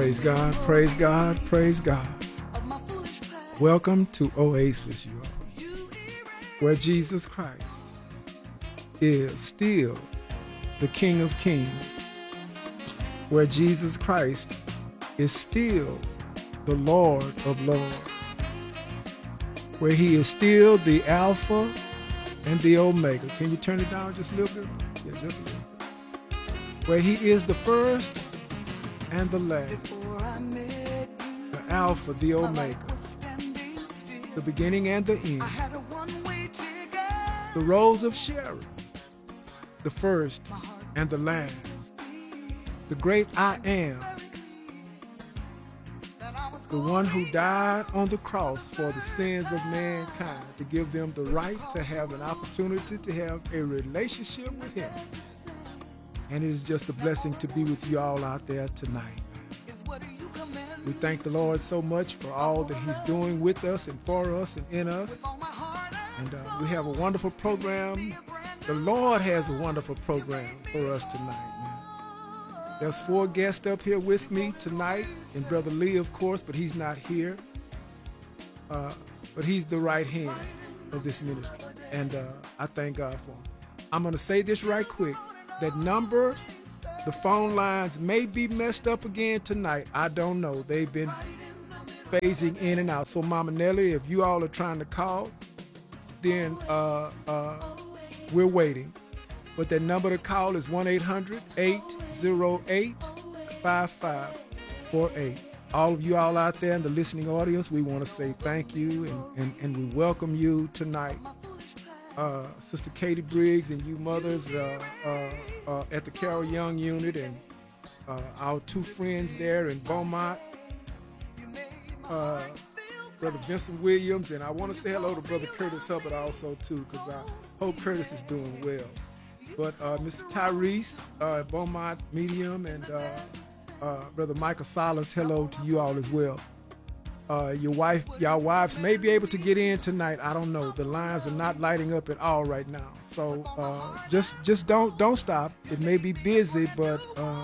Praise God, praise God, praise God. Welcome to Oasis, you all, where Jesus Christ is still the King of Kings, where Jesus Christ is still the Lord of Lords, where he is still the Alpha and the Omega. Can you turn it down just a little bit? Yeah, just a little bit. Where he is the first and the last, the Alpha, the Omega, the beginning and the end, the Rose of Sharon, the first and the last, the great I Am, the one who died on the cross for the sins of mankind, to give them the right to have an opportunity to have a relationship with him. And it is just a blessing to be with you all out there tonight. We thank the Lord so much for all that he's doing with us and for us and in us. And we have a wonderful program. The Lord has a wonderful program for us tonight, man. There's 4 guests up here with me tonight, and Brother Lee, of course, but he's not here. But he's the right hand of this ministry, and I thank God for him. I'm going to say this right quick. That number, the phone lines may be messed up again tonight. I don't know. They've been phasing in and out. So, Mama Nelly, if you all are trying to call, then we're waiting. But that number to call is 1-800-808-5548. All of you all out there in the listening audience, we want to say thank you and we welcome you tonight. Sister Katie Briggs and you mothers at the Carol Young unit, and our 2 friends there in Beaumont, Brother Vincent Williams, and I want to say hello to Brother Curtis Hubbard also too, because I hope Curtis is doing well. But Mr. Tyrese at Beaumont Medium, and Brother Michael Silas, hello to you all as well. Y'all wives may be able to get in tonight. I don't know. The lines are not lighting up at all right now. So just don't stop. It may be busy, but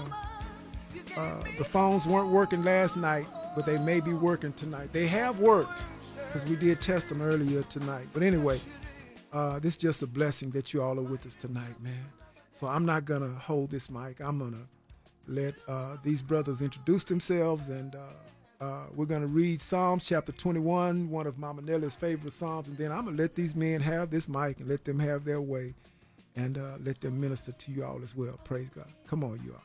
the phones weren't working last night, but they may be working tonight. They have worked because we did test them earlier tonight. But anyway, this is just a blessing that you all are with us tonight, man. So I'm not gonna hold this mic. I'm gonna let these brothers introduce themselves, and we're going to read Psalms chapter 21, one of Mama Nelly's favorite Psalms, and then I'm going to let these men have this mic and let them have their way, and let them minister to you all as well. Praise God. Come on, you all.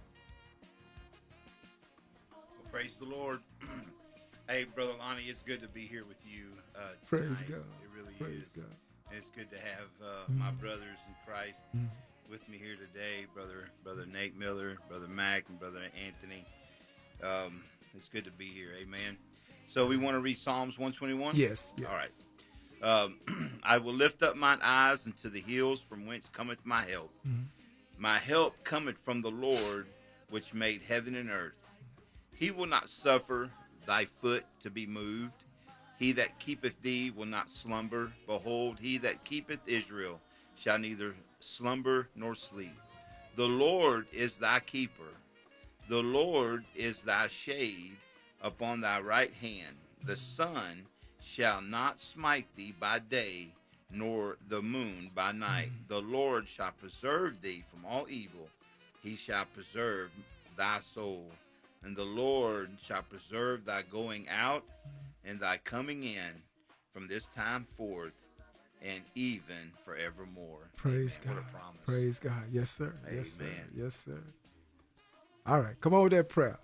Well, praise the Lord. Hey, Brother Lonnie, it's good to be here with you Praise tonight. God. It really Praise is. God. And it's good to have my brothers in Christ with me here today, Brother Nate Miller, Brother Mac, and Brother Anthony. It's good to be here. Amen. So we want to read Psalms 121? Yes. All right. I will lift up mine eyes unto the hills, from whence cometh my help. My help cometh from the Lord, which made heaven and earth. He will not suffer thy foot to be moved. He that keepeth thee will not slumber. Behold, he that keepeth Israel shall neither slumber nor sleep. The Lord is thy keeper. The Lord is thy shade upon thy right hand. The sun shall not smite thee by day, nor the moon by night. The Lord shall preserve thee from all evil. He shall preserve thy soul. And the Lord shall preserve thy going out and thy coming in from this time forth and even forevermore. Praise Amen. God. What a promise. Praise God. Yes, sir. Amen. Yes, sir. Yes, sir. All right. Come on with that prayer.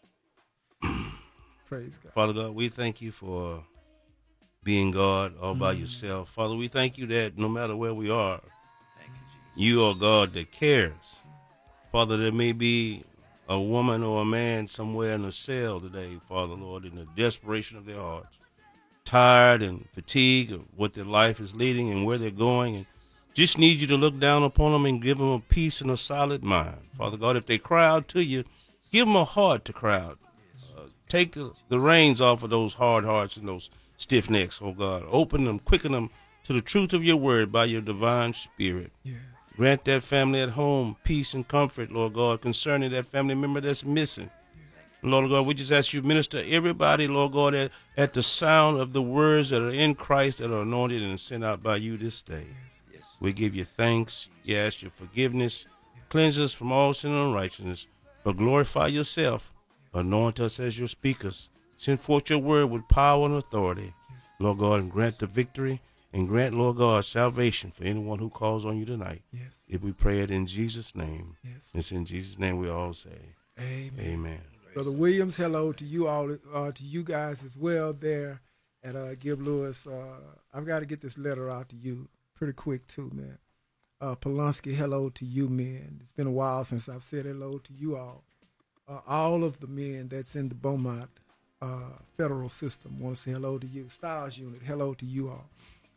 Praise God. Father God, we thank you for being God all by yourself. Father, we thank you that no matter where we are, Thank you, Jesus. you are God that cares. Father, there may be a woman or a man somewhere in a cell today, Father, Lord, in the desperation of their hearts, tired and fatigued of what their life is leading and where they're going, and just need you to look down upon them and give them a peace and a solid mind. Father God, if they cry out to you, give them a heart to cry out. Take the reins off of those hard hearts and those stiff necks, oh God. Open them, quicken them to the truth of your word by your divine spirit. Yes. Grant that family at home peace and comfort, Lord God, concerning that family member that's missing. Lord God, we just ask you to minister everybody, Lord God, at the sound of the words that are in Christ that are anointed and sent out by you this day. Yes. We give you thanks. We ask your forgiveness. Cleanse us from all sin and unrighteousness. But glorify yourself. Anoint us as your speakers. Send forth your word with power and authority. Lord God, and grant the victory. And grant, Lord God, salvation for anyone who calls on you tonight. Yes. If we pray it in Jesus' name. Yes. It's in Jesus' name we all say. Amen. Amen. Brother Williams, hello to you all, to you guys as well there at Gib Lewis. I've got to get this letter out to you pretty quick too, man. Polanski, hello to you, men. It's been a while since I've said hello to you all. All of the men that's in the Beaumont federal system want to say hello to you. Styles Unit, hello to you all.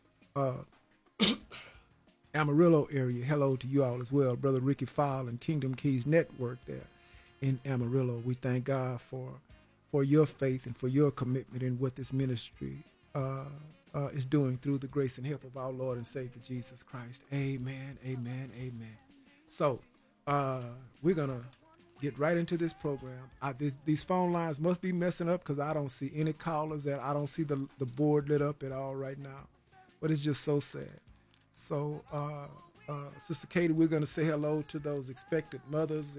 Amarillo area, hello to you all as well. Brother Ricky Fowle and Kingdom Keys Network there in Amarillo. We thank God for your faith and for your commitment in what this ministry is doing through the grace and help of our Lord and Savior Jesus Christ. Amen, amen, amen. So we're going to get right into this program. These phone lines must be messing up because I don't see any callers. I don't see the board lit up at all right now. But it's just so sad. So, Sister Katie, we're going to say hello to those expected mothers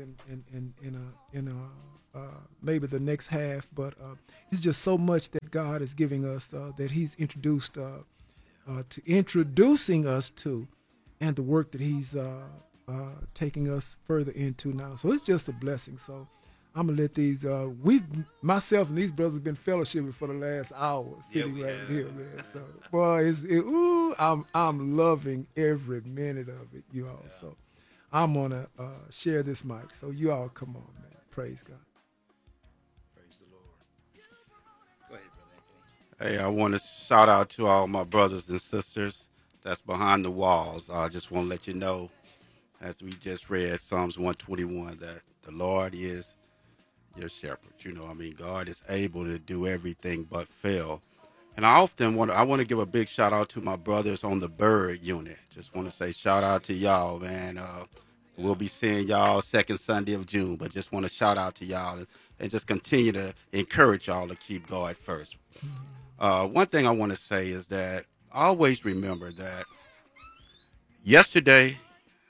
in maybe the next half. But it's just so much that God is giving us that He's introduced to introducing us to, and the work that He's taking us further into now. So it's just a blessing. So I'm gonna let these myself and these brothers have been fellowshipping for the last hour sitting right here, man. So boy, I'm loving every minute of it, you all. Yeah. So I'm gonna share this mic. So you all come on, man. Praise God. Praise the Lord. Go ahead, Brother Anthony. Hey, I want to shout out to all my brothers and sisters that's behind the walls. I just want to let you know, as we just read Psalms 121, that the Lord is your shepherd. God is able to do everything but fail. And I often want to give a big shout out to my brothers on the Bird unit. Just want to say shout out to y'all, man. We'll be seeing y'all second Sunday of June, but just want to shout out to y'all and just continue to encourage y'all to keep God first. One thing I want to say is that always remember that yesterday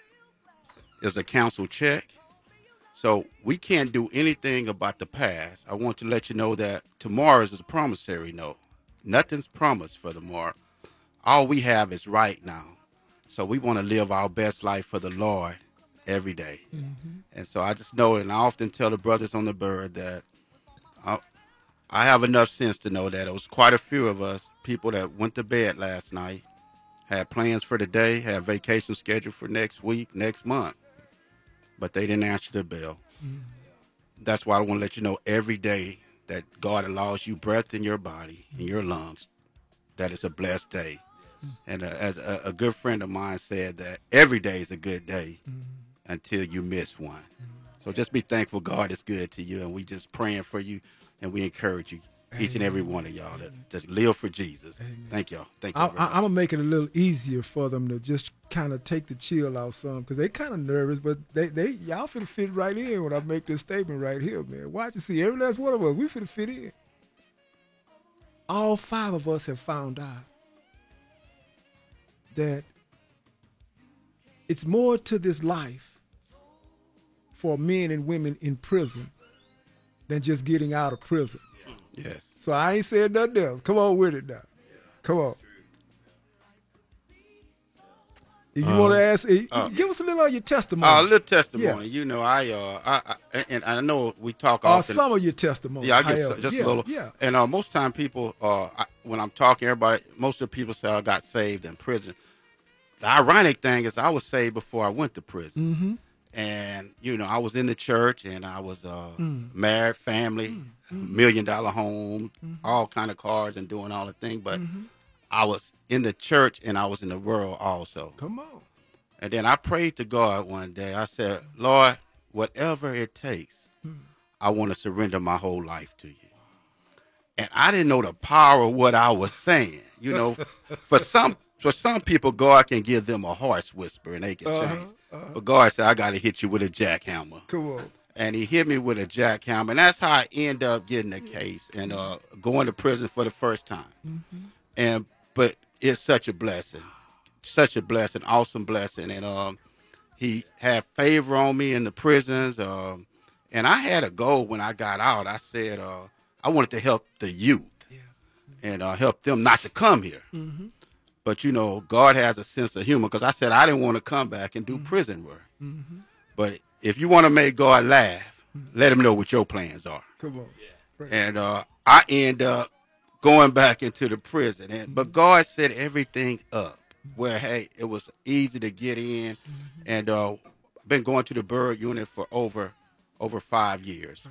is a council check. So we can't do anything about the past. I want to let you know that tomorrow is a promissory note. Nothing's promised for tomorrow. All we have is right now. So we want to live our best life for the Lord every day. Mm-hmm. And so I just know, and I often tell the brothers on the Bird that I have enough sense to know that it was quite a few of us, people that went to bed last night, had plans for the day, had vacation scheduled for next week, next month. But they didn't answer the bell. Mm-hmm. That's why I want to let you know every day that God allows you breath in your body, in your lungs, that it's a blessed day. And as a good friend of mine said, that every day is a good day until you miss one. So just be thankful God is good to you, and we just praying for you, and we encourage you, each and every one of y'all, to live for Jesus. Amen. Thank y'all. Thank you. I'm going to make it a little easier for them to just kind of take the chill out some, because they kind of nervous, but y'all finna fit right in when I make this statement right here, man. Watch and see. Every last one of us, we finna fit in. All 5 of us have found out that it's more to this life for men and women in prison than just getting out of prison. Yes. So I ain't saying nothing else. Come on with it now. Come on. If you want to ask, give us a little of your testimony. A little testimony. Yeah. I know we talk often. Some of your testimony. Yeah, I give just a little. Yeah. And most time people, when I'm talking, most of the people say I got saved in prison. The ironic thing is I was saved before I went to prison. Mm-hmm. And, I was in the church, and I was married, family, $1 million home, all kind of cars, and doing all the things. But I was in the church, and I was in the world also. Come on. And then I prayed to God one day. I said, Lord, whatever it takes, I want to surrender my whole life to you. And I didn't know the power of what I was saying. For some people, God can give them a harsh whisper, and they can change. But God said, I got to hit you with a jackhammer. Come on. and he hit me with a jackhammer, and that's how I end up getting the case and going to prison for the first time. And but it's such a blessing, awesome blessing, and he had favor on me in the prisons, and I had a goal when I got out. I said I wanted to help the youth and help them not to come here. But, you know, God has a sense of humor, because I said I didn't want to come back and do prison work. But if you want to make God laugh, let him know what your plans are. Come on. And I end up going back into the prison. But God set everything up where, hey, it was easy to get in. And I've been going to the Bird Unit for over 5 years.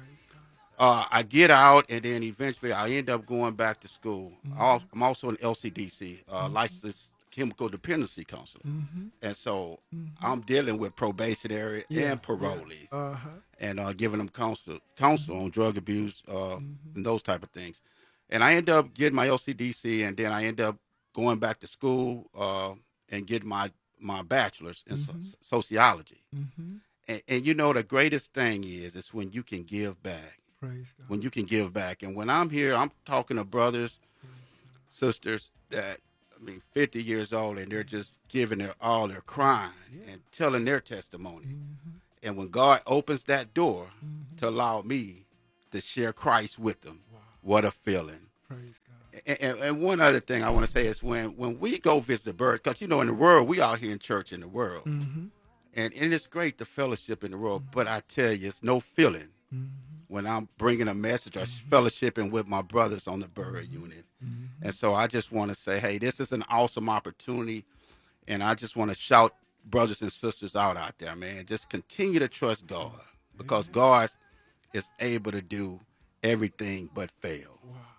I get out, and then eventually I end up going back to school. I'm also an LCDC, licensed chemical dependency counselor. And so I'm dealing with probationary and parolees and giving them counsel on drug abuse and those type of things. And I end up getting my LCDC, and then I end up going back to school and getting my bachelor's in sociology. And you know, the greatest thing is when you can give back. Praise God. When you can give back. And when I'm here, I'm talking to brothers, sisters that, 50 years old, and they're just giving their all, they're crying and telling their testimony. And when God opens that door to allow me to share Christ with them, what a feeling. Praise God. And one other thing I want to say is when we go visit the birds, because, you know, in the world, we out here in church in the world. And it's great to fellowship in the world, but I tell you, it's no feeling when I'm bringing a message or fellowshipping with my brothers on the Bird Unit. And so I just want to say, hey, this is an awesome opportunity, and I just want to shout brothers and sisters out there, man. Just continue to trust God, because God is able to do everything but fail.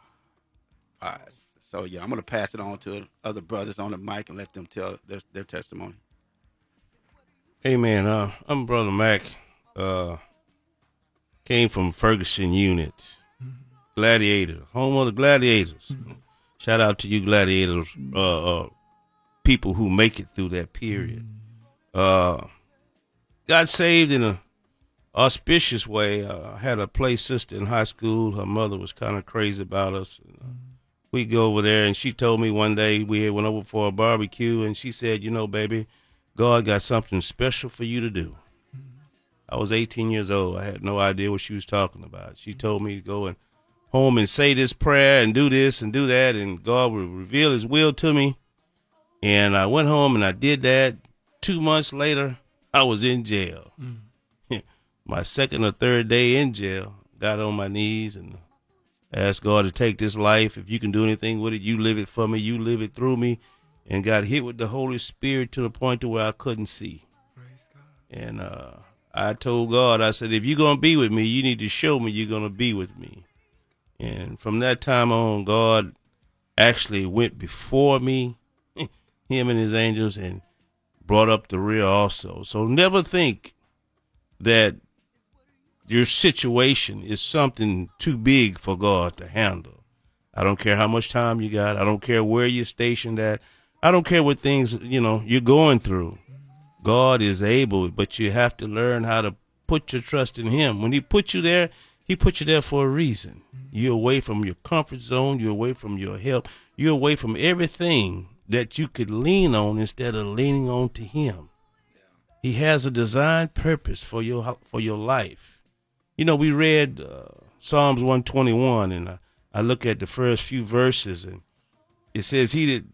All right. So, yeah, I'm going to pass it on to other brothers on the mic and let them tell their testimony. Hey, man, I'm Brother Mac. Came from Ferguson Unit. Gladiator, home of the Gladiators. Shout out to you, Gladiators, people who make it through that period. Got saved in an auspicious way. I had a play sister in high school. Her mother was kind of crazy about us. We go over there, and she told me one day we went over for a barbecue, and she said, you know, baby, God got something special for you to do. I was 18 years old. I had no idea what she was talking about. She told me to go home and say this prayer and do this and do that, and God would reveal his will to me. And I went home and I did that. 2 months later, I was in jail. My second or third day in jail, got on my knees and asked God to take this life. If you can do anything with it, you live it for me. You live it through me. And got hit with the Holy Spirit to the point to where I couldn't see. Praise God. And I told God, I said, if you're going to be with me, you need to show me you're going to be with me. And from that time on, God actually went before me, him and his angels, and brought up the rear also. So never think that your situation is something too big for God to handle. I don't care how much time you got. I don't care where you're stationed at. I don't care what things, you're going through. God is able, but you have to learn how to put your trust in him. When he put you there, he put you there for a reason. You're away from your comfort zone. You're away from your help. You're away from everything that you could lean on instead of leaning on to him. He has a designed purpose for your life. We read Psalms 121, and I look at the first few verses, and it says he that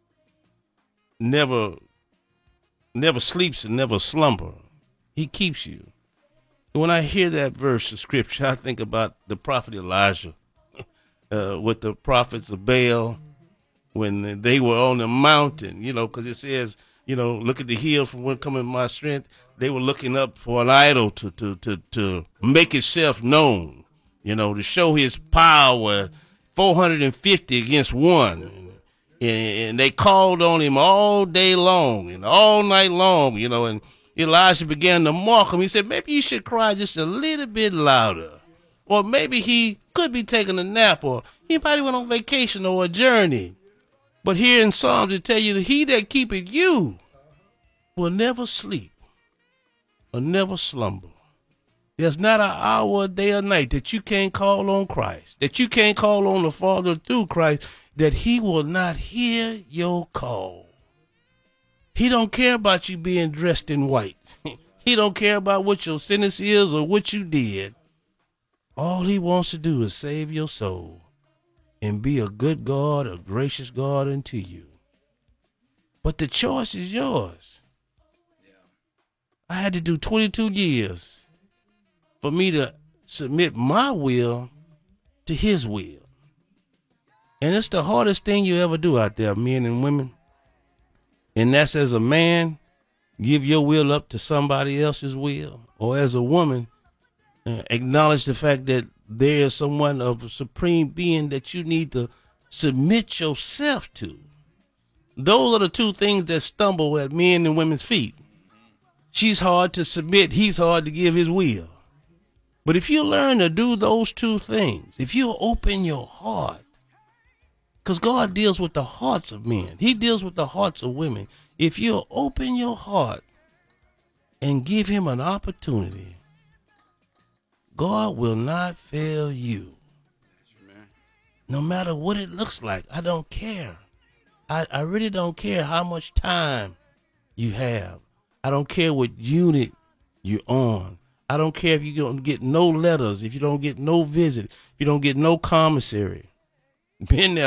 never sleeps and never slumber. He keeps you. When I hear that verse of scripture, I think about the prophet Elijah with the prophets of Baal when they were on the mountain, because it says, look at the hill from where cometh my strength. They were looking up for an idol to make itself known, to show his power, 450 against one. And they called on him all day long and all night long, and Elijah began to mock him. He said, maybe you should cry just a little bit louder. Or maybe he could be taking a nap, or he probably went on vacation or a journey. But here in Psalms, it tell you that he that keepeth you will never sleep or never slumber. There's not an hour, a day, or night that you can't call on Christ, that you can't call on the Father through Christ, that he will not hear your call. He don't care about you being dressed in white. He don't care about what your sentence is or what you did. All he wants to do is save your soul and be a good God, a gracious God unto you. But the choice is yours. I had to do 22 years for me to submit my will to his will. And it's the hardest thing you ever do out there, men and women. And that's as a man, give your will up to somebody else's will. Or as a woman, acknowledge the fact that there is someone of a supreme being that you need to submit yourself to. Those are the two things that stumble at men and women's feet. She's hard to submit. He's hard to give his will. But if you learn to do those two things, if you open your heart, because God deals with the hearts of men. He deals with the hearts of women. If you open your heart and give him an opportunity, God will not fail you. No matter what it looks like. I don't care. I really don't care how much time you have. I don't care what unit you're on. I don't care if you don't get no letters, if you don't get no visit, if you don't get no commissary. Been there